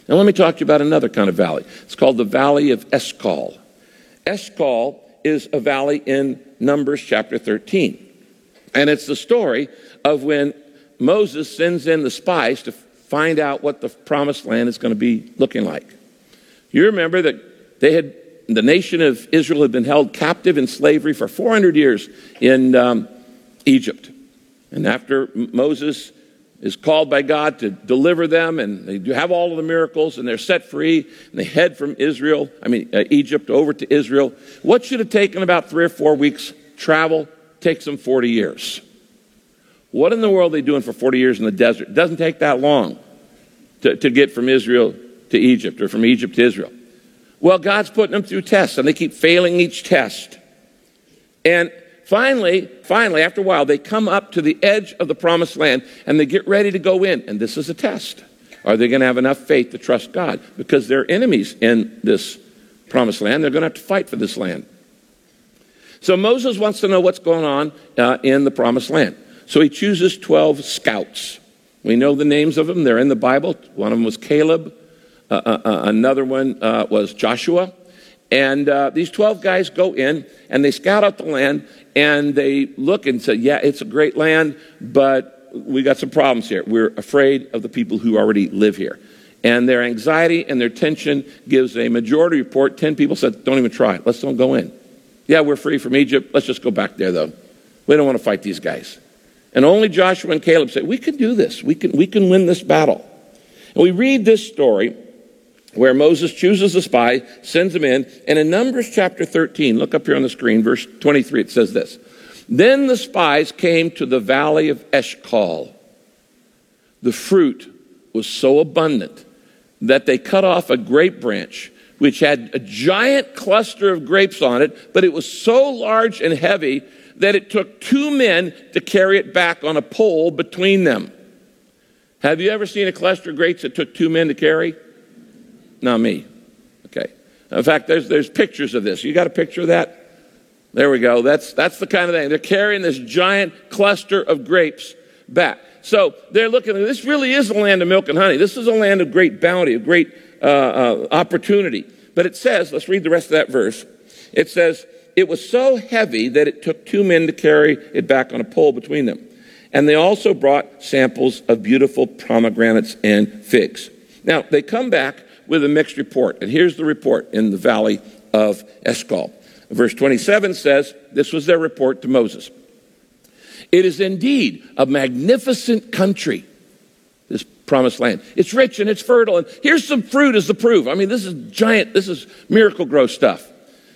Now let me talk to you about another kind of valley. It's called the Valley of Eshcol. Eshcol is a valley in Numbers chapter 13. And it's the story of when Moses sends in the spies to find out what the promised land is going to be looking like. You remember that the nation of Israel had been held captive in slavery for 400 years in Egypt. And after Moses is called by God to deliver them, and they have all of the miracles, and they're set free, and they head from Egypt over to Israel. What should have taken about 3 or 4 weeks travel takes them 40 years. What in the world are they doing for 40 years in the desert? It doesn't take that long to get from Israel to Egypt, or from Egypt to Israel. Well, God's putting them through tests, and they keep failing each test. And Finally, after a while, they come up to the edge of the promised land, and they get ready to go in. And this is a test. Are they going to have enough faith to trust God? Because they're enemies in this promised land. They're going to have to fight for this land. So Moses wants to know what's going on in the promised land. So he chooses 12 scouts. We know the names of them. They're in the Bible. One of them was Caleb. Another one was Joshua. And these 12 guys go in, and they scout out the land, and they look and say, yeah, it's a great land, but we got some problems here. We're afraid of the people who already live here. And their anxiety and their tension gives a majority report. 10 people said, don't even try it. Let's don't go in. Yeah, we're free from Egypt. Let's just go back there, though. We don't want to fight these guys. And only Joshua and Caleb say, we can do this. We can win this battle. And we read this story where Moses chooses a spy, sends him in, and in Numbers chapter 13, look up here on the screen, verse 23, it says this. Then the spies came to the valley of Eshcol. The fruit was so abundant that they cut off a grape branch, which had a giant cluster of grapes on it, but it was so large and heavy that it took 2 men to carry it back on a pole between them. Have you ever seen a cluster of grapes that took 2 men to carry? Not me. Okay. In fact, there's pictures of this. You got a picture of that? There we go. That's the kind of thing. They're carrying this giant cluster of grapes back. So they're looking at this. Really is a land of milk and honey. This is a land of great bounty, of great opportunity. But it says, let's read the rest of that verse. It says, it was so heavy that it took 2 men to carry it back on a pole between them. And they also brought samples of beautiful pomegranates and figs. Now, they come back with a mixed report. And here's the report in the valley of Eshcol. Verse 27 says, this was their report to Moses. It is indeed a magnificent country, this promised land. It's rich and it's fertile. And here's some fruit as the proof. I mean, this is giant. This is miracle grow stuff.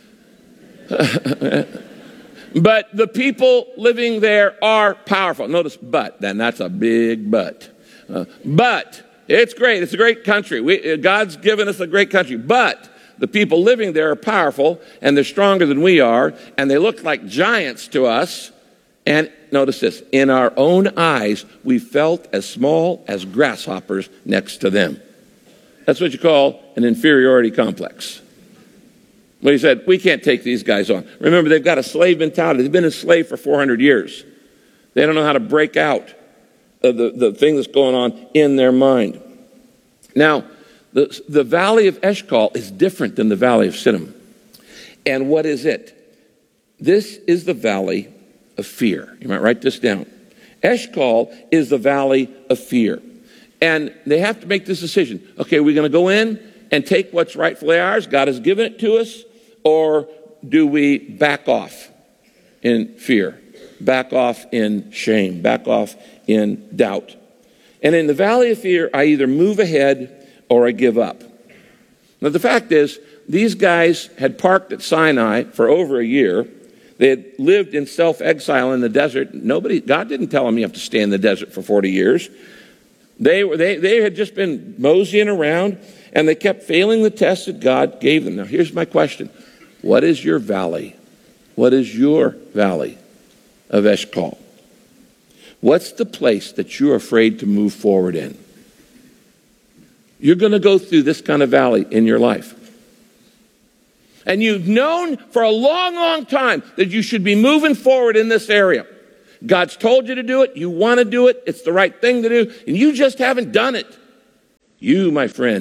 But the people living there are powerful. Notice but. Then that's a big but. But it's great. It's a great country. God's given us a great country. But the people living there are powerful, and they're stronger than we are, and they look like giants to us. And notice this. In our own eyes, we felt as small as grasshoppers next to them. That's what you call an inferiority complex. Well, he said, we can't take these guys on. Remember, they've got a slave mentality. They've been enslaved for 400 years. They don't know how to break out the thing that's going on in their mind. Now, the valley of Eshcol is different than the valley of Siddim. And what is it? This is the valley of fear. You might write this down. Eshcol is the valley of fear. And they have to make this decision. Okay, we're going to go in and take what's rightfully ours. God has given it to us. Or do we back off in fear? Back off in shame? Back off in doubt? And in the valley of fear, I either move ahead or I give up. Now, the fact is, these guys had parked at Sinai for over a year. They had lived in self-exile in the desert. God didn't tell them you have to stay in the desert for 40 years. They had just been moseying around, and they kept failing the tests that God gave them. Now, here's my question. What is your valley? What is your valley of Eshcol? What's the place that you're afraid to move forward in? You're going to go through this kind of valley in your life. And you've known for a long, long time that you should be moving forward in this area. God's told you to do it. You want to do it. It's the right thing to do. And you just haven't done it. You, my friend,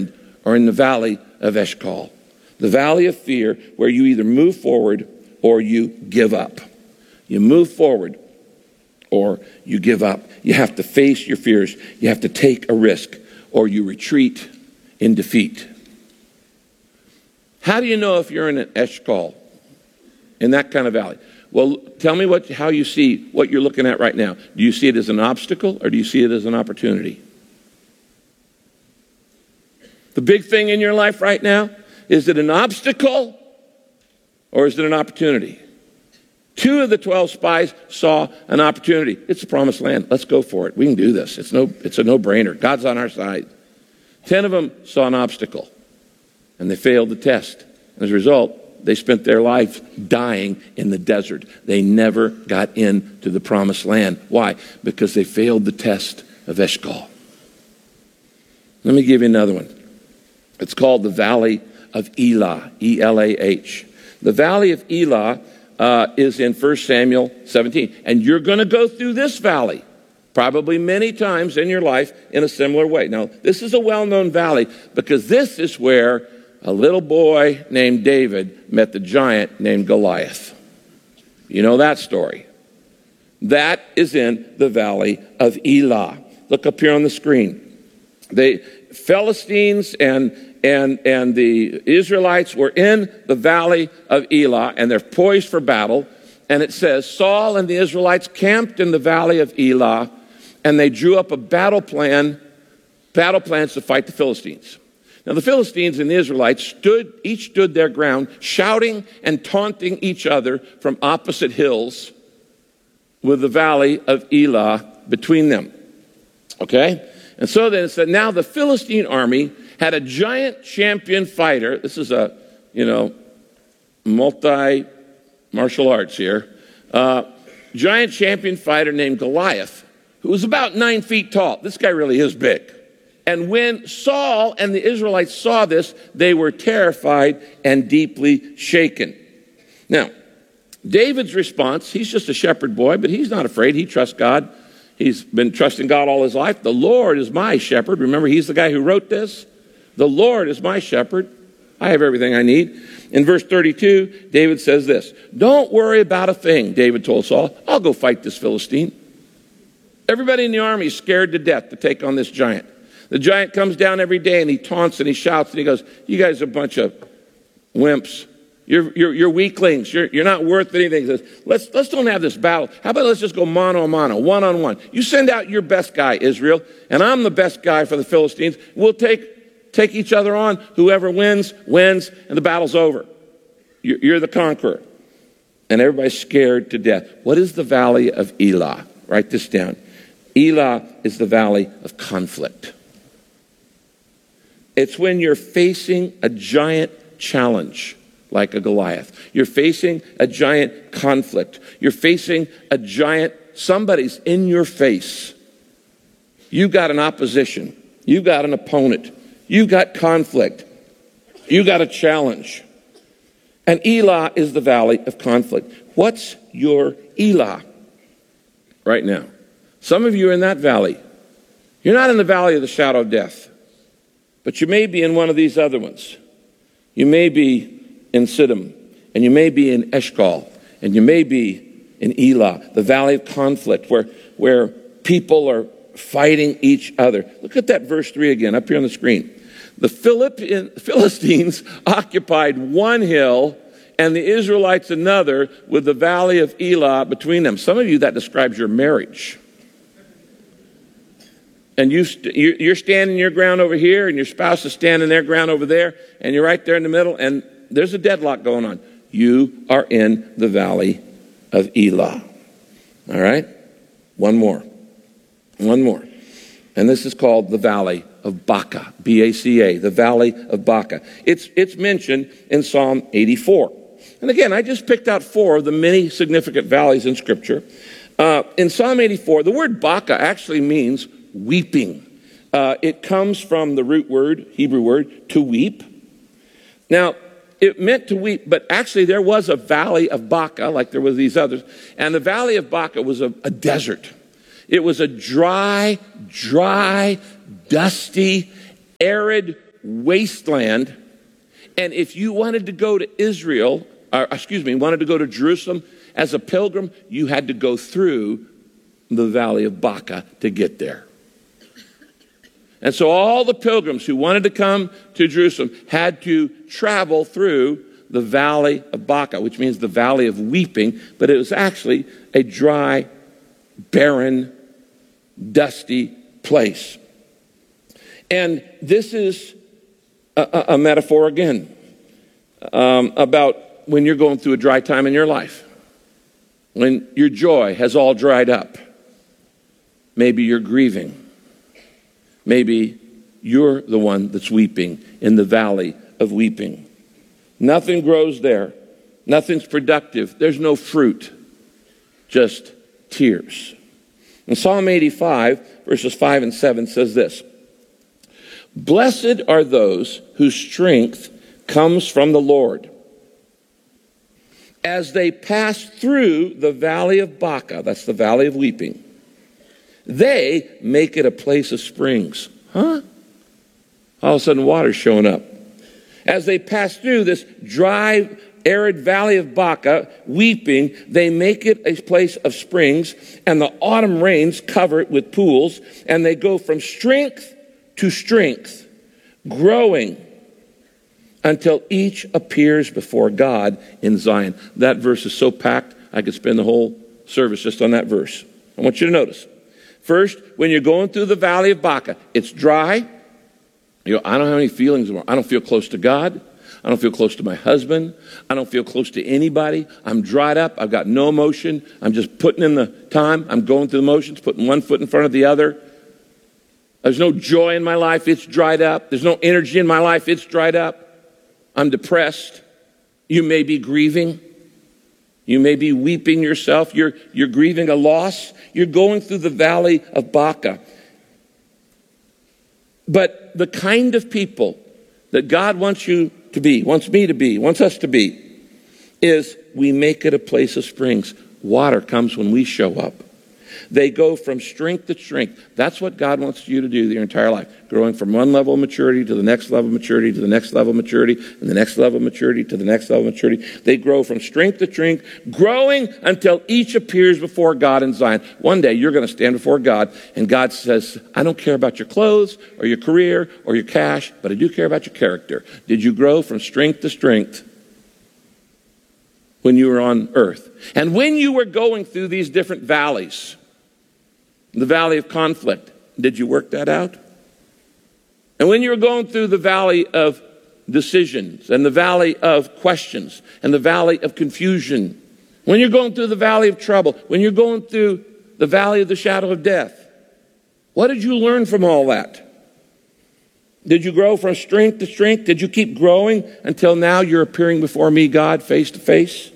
are in the valley of Eshcol, the valley of fear, where you either move forward or you give up. You move forward or you give up. You have to face your fears. You have to take a risk, or you retreat in defeat. How do you know if you're in an Eshcol, in that kind of valley? Well, tell me how you see what you're looking at right now. Do you see it as an obstacle, or do you see it as an opportunity? The big thing in your life right now, is it an obstacle or is it an opportunity? 2 of the 12 spies saw an opportunity. It's the promised land. Let's go for it. We can do this. It's a no-brainer. God's on our side. 10 of them saw an obstacle, and they failed the test. As a result, they spent their life dying in the desert. They never got into the promised land. Why? Because they failed the test of Eshcol. Let me give you another one. It's called the Valley of Elah, E-L-A-H. The Valley of Elah is in 1 Samuel 17. And you're going to go through this valley probably many times in your life in a similar way. Now, this is a well-known valley because this is where a little boy named David met the giant named Goliath. You know that story. That is in the Valley of Elah. Look up here on the screen. The Philistines and the Israelites were in the Valley of Elah, and they're poised for battle. And it says, Saul and the Israelites camped in the Valley of Elah, and they drew up a battle plans to fight the Philistines. Now, the Philistines and the Israelites each stood their ground, shouting and taunting each other from opposite hills with the Valley of Elah between them. Okay? And so then it said, now the Philistine army had a giant champion fighter. This is a, multi-martial arts here. Giant champion fighter named Goliath, who was about 9 feet tall. This guy really is big. And when Saul and the Israelites saw this, they were terrified and deeply shaken. Now, David's response, he's just a shepherd boy, but he's not afraid. He trusts God. He's been trusting God all his life. The Lord is my shepherd. Remember, he's the guy who wrote this. The Lord is my shepherd. I have everything I need. In verse 32, David says this, don't worry about a thing, David told Saul. I'll go fight this Philistine. Everybody in the army is scared to death to take on this giant. The giant comes down every day and he taunts and he shouts and he goes, you guys are a bunch of wimps. You're weaklings. You're not worth anything. He says, let's don't have this battle. How about let's just go mano a mano, one-on-one. You send out your best guy, Israel, and I'm the best guy for the Philistines. We'll take each other on. Whoever wins, and the battle's over. You're the conqueror. And everybody's scared to death. What is the Valley of Elah? Write this down. Elah is the valley of conflict. It's when you're facing a giant challenge like a Goliath. You're facing a giant conflict. You're facing a giant, somebody's in your face. You got an opposition. You got an opponent. You got conflict. You got a challenge. And Elah is the valley of conflict. What's your Elah right now? Some of you are in that valley. You're not in the valley of the shadow of death, but you may be in one of these other ones. You may be in Siddim, and you may be in Eshcol, and you may be in Elah, the valley of conflict, where people are fighting each other. Look at that verse 3 again, up here on the screen. The Philistines occupied one hill, and the Israelites another, with the valley of Elah between them. Some of you, that describes your marriage. And you're standing your ground over here, and your spouse is standing their ground over there, and you're right there in the middle, and there's a deadlock going on. You are in the valley of Elah. All right? One more. And this is called the Valley of Baca, B-A-C-A, the Valley of Baca. It's mentioned in Psalm 84. And again, I just picked out 4 of the many significant valleys in Scripture. In Psalm 84, the word Baca actually means weeping. It comes from the root word, Hebrew word, to weep. Now, it meant to weep, but actually there was a valley of Baca, like there were these others, and the valley of Baca was a desert. It was a dry, dusty, arid wasteland. And if you wanted to go to wanted to go to Jerusalem as a pilgrim, you had to go through the valley of Baca to get there. And so all the pilgrims who wanted to come to Jerusalem had to travel through the valley of Baca, which means the valley of weeping, but it was actually a dry, barren, dusty place. And this is a metaphor again about when you're going through a dry time in your life, when your joy has all dried up. Maybe you're grieving. Maybe you're the one that's weeping in the valley of weeping. Nothing grows there. Nothing's productive. There's no fruit, just tears. And Psalm 85, verses 5 and 7 says this: "Blessed are those whose strength comes from the Lord. As they pass through the valley of Baca," that's the valley of weeping, "they make it a place of springs." Huh? All of a sudden water's showing up. As they pass through this dry, arid valley of Baca, weeping, they make it a place of springs, and the autumn rains cover it with pools, and they go from strength to strength, growing until each appears before God in Zion. That verse is so packed, I could spend the whole service just on that verse. I want you to notice. First, when you're going through the valley of Baca, it's dry. I don't have any feelings anymore. I don't feel close to God. I don't feel close to my husband. I don't feel close to anybody. I'm dried up. I've got no emotion. I'm just putting in the time. I'm going through the motions, putting one foot in front of the other. There's no joy in my life. It's dried up. There's no energy in my life. It's dried up. I'm depressed. You may be grieving. You may be weeping yourself. You're grieving a loss. You're going through the valley of Baca. But the kind of people that God wants you to be, wants me to be, wants us to be, is we make it a place of springs. Water comes when we show up. They go from strength to strength. That's what God wants you to do your entire life. Growing from one level of maturity to the next level of maturity to the next level of maturity and the next level of maturity to the next level of maturity. They grow from strength to strength, growing until each appears before God in Zion. One day you're going to stand before God and God says, "I don't care about your clothes or your career or your cash, but I do care about your character. Did you grow from strength to strength when you were on earth? And when you were going through these different valleys, the valley of conflict, did you work that out? And when you were going through the valley of decisions and the valley of questions and the valley of confusion, when you're going through the valley of trouble, when you're going through the valley of the shadow of death, what did you learn from all that? Did you grow from strength to strength? Did you keep growing until now you're appearing before me, God, face to face?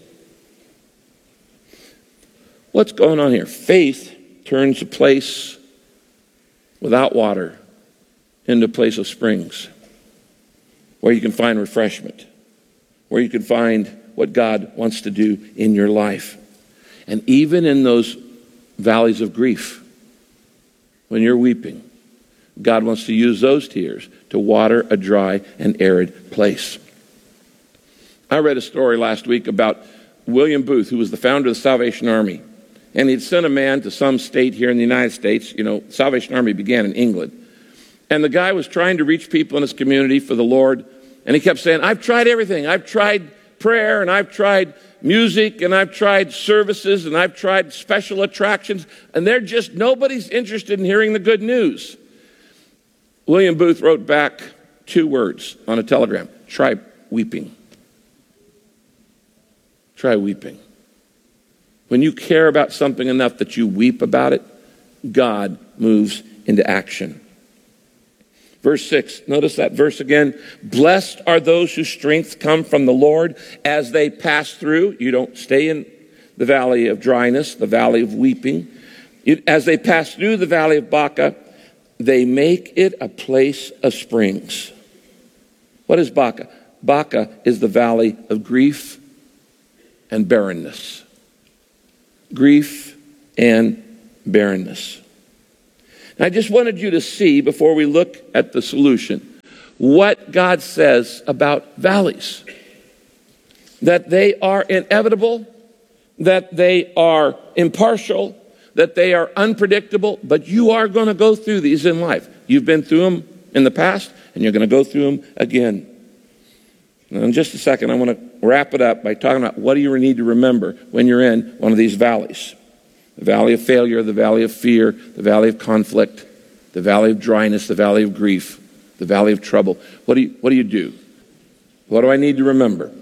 What's going on here? Faith turns a place without water into a place of springs where you can find refreshment, where you can find what God wants to do in your life. And even in those valleys of grief, when you're weeping, God wants to use those tears to water a dry and arid place. I read a story last week about William Booth, who was the founder of the Salvation Army. And he'd sent a man to some state here in the United States. Salvation Army began in England. And the guy was trying to reach people in his community for the Lord. And he kept saying, "I've tried everything. I've tried prayer, and I've tried music, and I've tried services, and I've tried special attractions. And nobody's interested in hearing the good news." William Booth wrote back 2 words on a telegram: "Try weeping." Try weeping. When you care about something enough that you weep about it, God moves into action. Verse 6, notice that verse again. "Blessed are those whose strength come from the Lord as they pass through." You don't stay in the valley of dryness, the valley of weeping. As they pass through the valley of Baca, they make it a place of springs. What is Baca? Baca is the valley of grief and barrenness. Grief and barrenness. And I just wanted you to see, before we look at the solution, what God says about valleys. That they are inevitable, that they are impartial, that they are unpredictable, but you are going to go through these in life. You've been through them in the past, and you're going to go through them again. Now, in just a second, I want to wrap it up by talking about what do you need to remember when you're in one of these valleys. The valley of failure, the valley of fear, the valley of conflict, the valley of dryness, the valley of grief, the valley of trouble. What do you do? What do I need to remember?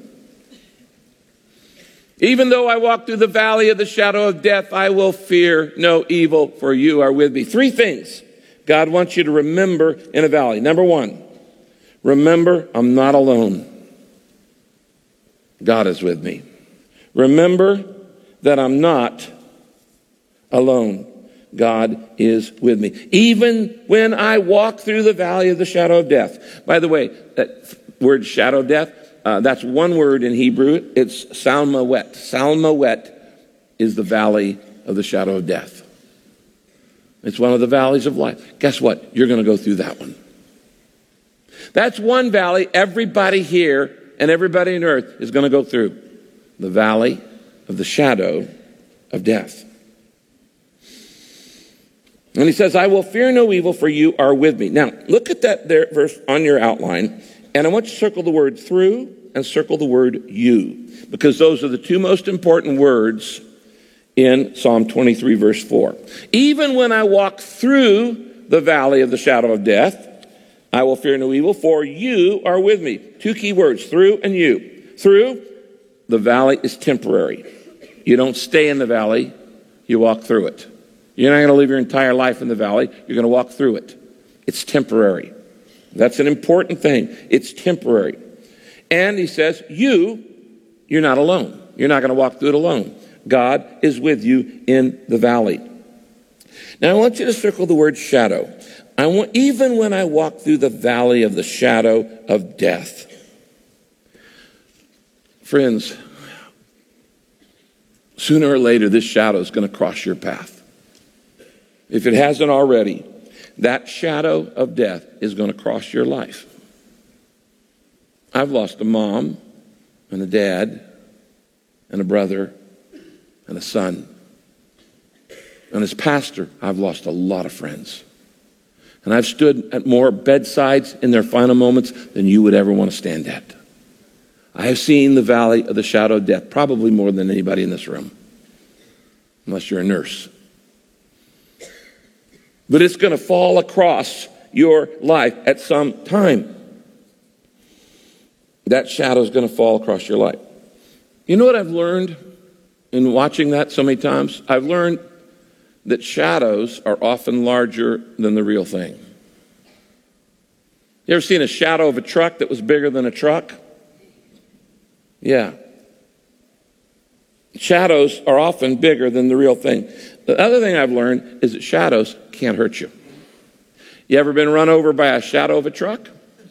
Even though I walk through the valley of the shadow of death, I will fear no evil, for you are with me. 3 things God wants you to remember in a valley. Number 1, remember I'm not alone. God is with me. Remember that I'm not alone. God is with me. Even when I walk through the valley of the shadow of death. By the way, that word shadow of death, that's one word in Hebrew. It's salmawet. Salmawet is the valley of the shadow of death. It's one of the valleys of life. Guess what? You're going to go through that one. That's one valley everybody here and everybody on earth is going to go through. The valley of the shadow of death. And he says, I will fear no evil, for you are with me. Now, look at that there verse on your outline, and I want you to circle the word through and circle the word you, because those are the 2 most important words in Psalm 23, verse 4. Even when I walk through the valley of the shadow of death, I will fear no evil, for you are with me. 2 key words, through and you. Through, the valley is temporary. You don't stay in the valley, you walk through it. You're not going to live your entire life in the valley. You're going to walk through it. It's temporary. That's an important thing. It's temporary. And he says, you're not alone. You're not going to walk through it alone. God is with you in the valley. Now I want you to circle the word shadow. Even when I walk through the valley of the shadow of death. Friends, sooner or later this shadow is going to cross your path. If it hasn't already, that shadow of death is going to cross your life. I've lost a mom and a dad and a brother and a son. And as pastor, I've lost a lot of friends. And I've stood at more bedsides in their final moments than you would ever want to stand at. I have seen the valley of the shadow of death, probably more than anybody in this room, unless you're a nurse. But it's going to fall across your life at some time. That shadow is going to fall across your life. You know what I've learned in watching that so many times? I've learned that shadows are often larger than the real thing. You ever seen a shadow of a truck that was bigger than a truck? Yeah. Shadows are often bigger than the real thing. The other thing I've learned is that shadows can't hurt you. You ever been run over by a shadow of a truck?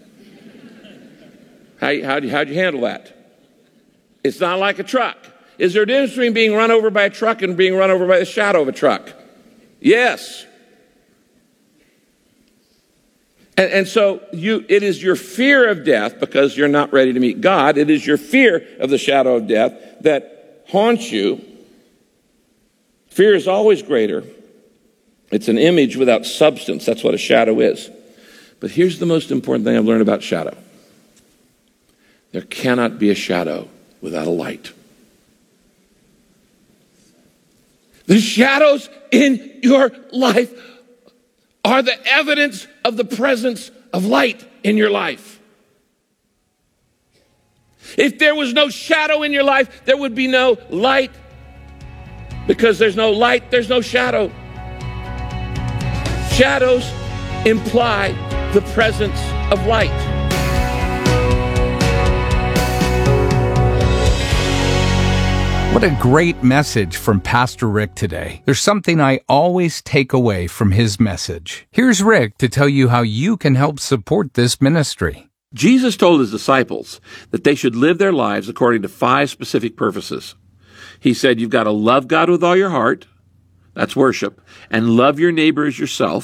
How'd you handle that? It's not like a truck. Is there a difference between being run over by a truck and being run over by the shadow of a truck? Yes. And so it is your fear of death, because you're not ready to meet God. It is your fear of the shadow of death that haunts you. Fear is always greater. It's an image without substance. That's what a shadow is. But here's the most important thing I've learned about shadow. There cannot be a shadow without a light. The shadows in your life are the evidence of the presence of light in your life. If there was no shadow in your life, there would be no light. Because there's no light, there's no shadow. Shadows imply the presence of light. What a great message from Pastor Rick today. There's something I always take away from his message. Here's Rick to tell you how you can help support this ministry. Jesus told his disciples that they should live their lives according to 5 specific purposes. He said you've got to love God with all your heart, that's worship, and love your neighbor as yourself,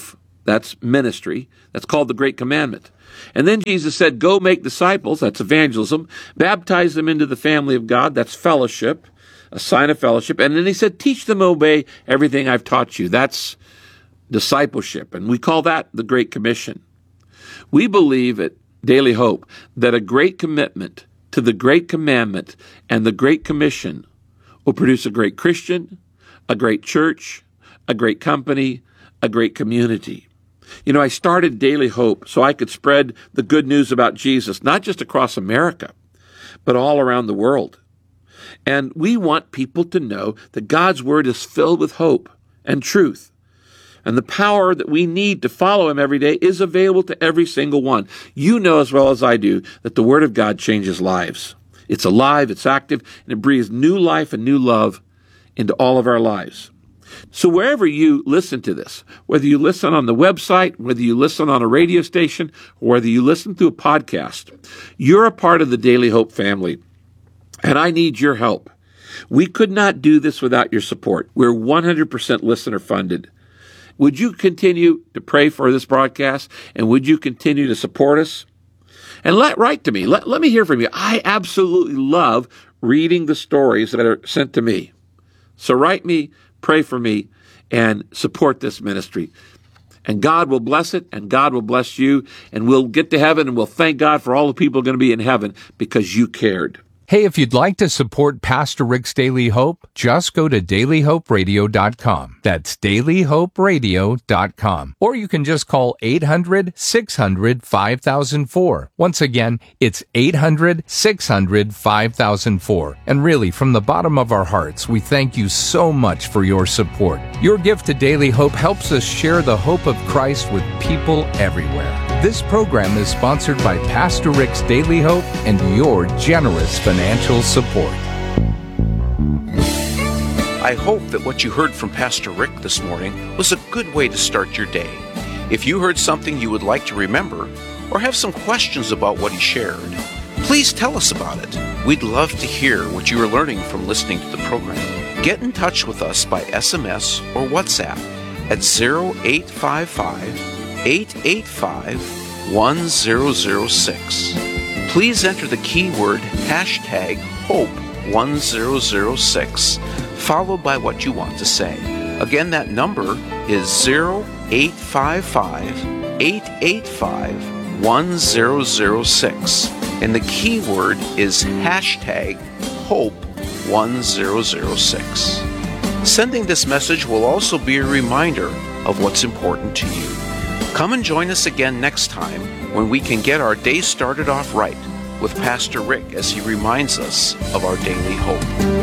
That's ministry. That's called the Great Commandment. And then Jesus said, go make disciples. That's evangelism. Baptize them into the family of God. That's fellowship, a sign of fellowship. And then he said, teach them to obey everything I've taught you. That's discipleship. And we call that the Great Commission. We believe at Daily Hope that a great commitment to the Great Commandment and the Great Commission will produce a great Christian, a great church, a great company, a great community. You know, I started Daily Hope so I could spread the good news about Jesus, not just across America, but all around the world. And we want people to know that God's Word is filled with hope and truth. And the power that we need to follow Him every day is available to every single one. You know as well as I do that the Word of God changes lives. It's alive, it's active, and it breathes new life and new love into all of our lives. So wherever you listen to this, whether you listen on the website, whether you listen on a radio station, or whether you listen through a podcast, you're a part of the Daily Hope family. And I need your help. We could not do this without your support. We're 100% listener funded. Would you continue to pray for this broadcast? And would you continue to support us? And write to me. Let me hear from you. I absolutely love reading the stories that are sent to me. So write me, pray for me, and support this ministry. And God will bless it, and God will bless you, and we'll get to heaven, and we'll thank God for all the people going to be in heaven because you cared. Hey, if you'd like to support Pastor Rick's Daily Hope, just go to dailyhoperadio.com. That's dailyhoperadio.com. Or you can just call 800-600-5004. Once again, it's 800-600-5004. And really, from the bottom of our hearts, we thank you so much for your support. Your gift to Daily Hope helps us share the hope of Christ with people everywhere. This program is sponsored by Pastor Rick's Daily Hope and your generous financial support. I hope that what you heard from Pastor Rick this morning was a good way to start your day. If you heard something you would like to remember or have some questions about what he shared, please tell us about it. We'd love to hear what you are learning from listening to the program. Get in touch with us by SMS or WhatsApp at 0855-885-1006. Please enter the keyword hashtag HOPE1006, followed by what you want to say. Again, that number is 0855-885-1006, and the keyword is hashtag HOPE1006. Sending this message will also be a reminder of what's important to you. Come and join us again next time when we can get our day started off right with Pastor Rick as he reminds us of our daily hope.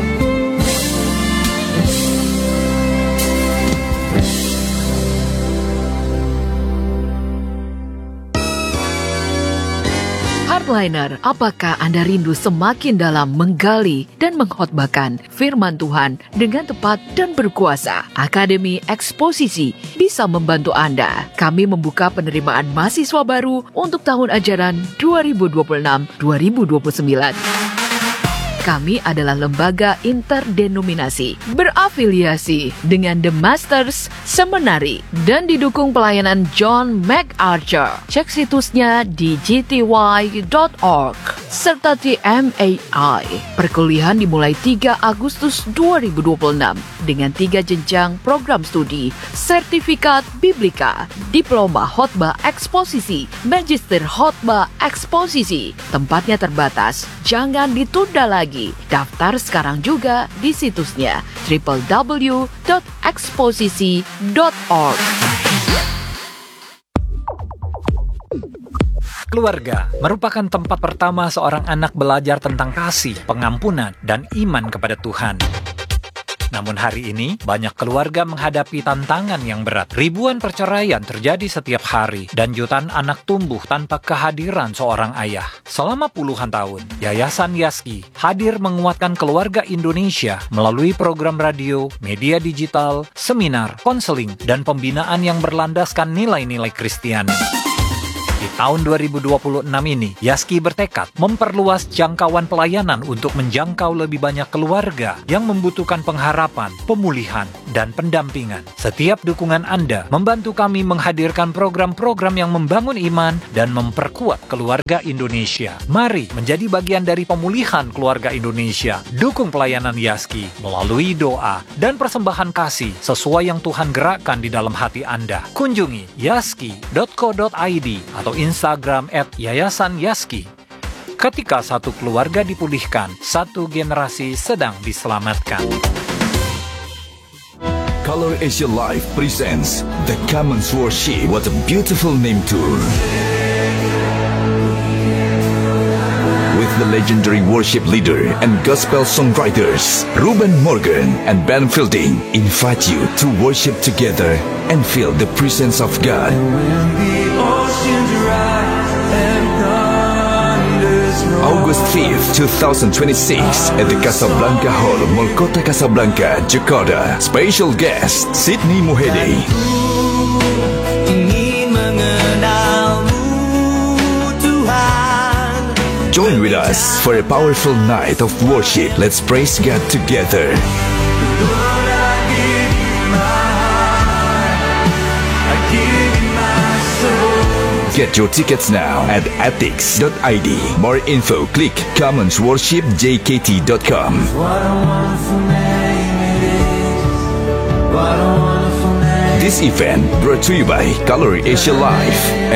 Hardliner, apakah Anda rindu semakin dalam menggali dan mengkhotbahkan firman Tuhan dengan tepat dan berkuasa? Akademi Eksposisi bisa membantu Anda. Kami membuka penerimaan mahasiswa baru untuk tahun ajaran 2026-2029. Kami adalah lembaga interdenominasi, berafiliasi dengan The Masters Seminary dan didukung pelayanan John MacArthur. Cek situsnya di gty.org serta TMAI. Perkuliahan dimulai 3 Agustus 2026 dengan 3 jenjang program studi, sertifikat Biblika, diploma khotbah eksposisi, magister khotbah eksposisi. Tempatnya terbatas, jangan ditunda lagi. Daftar sekarang juga di situsnya www.eksposisi.org. Keluarga merupakan tempat pertama seorang anak belajar tentang kasih, pengampunan, dan iman kepada Tuhan. Namun hari ini, banyak keluarga menghadapi tantangan yang berat. Ribuan perceraian terjadi setiap hari, dan jutaan anak tumbuh tanpa kehadiran seorang ayah. Selama puluhan tahun, Yayasan Yaski hadir menguatkan keluarga Indonesia melalui program radio, media digital, seminar, konseling, dan pembinaan yang berlandaskan nilai-nilai Kristiani. Di tahun 2026 ini, Yaski bertekad memperluas jangkauan pelayanan untuk menjangkau lebih banyak keluarga yang membutuhkan pengharapan, pemulihan, dan pendampingan. Setiap dukungan Anda membantu kami menghadirkan program-program yang membangun iman dan memperkuat keluarga Indonesia. Mari menjadi bagian dari pemulihan keluarga Indonesia. Dukung pelayanan Yaski melalui doa dan persembahan kasih sesuai yang Tuhan gerakkan di dalam hati Anda. Kunjungi yaski.co.id atau Instagram @yayasanyaski. Ketika satu keluarga dipulihkan, satu generasi sedang diselamatkan. Color Asia Live presents The Commons Worship. What a beautiful name too. With the legendary worship leader and gospel songwriters, Ruben Morgan and Ben Fielding invite you to worship together and feel the presence of God. August 5th, 2026 at the Casablanca Hall, Mall Kota Casablanca, Jakarta. Special guest, Sydney Mohede. Join with us for a powerful night of worship. Let's praise God together. Get your tickets now at atix.id. More info, click commonsworshipjkt.com. This event brought to you by Color Asia Live.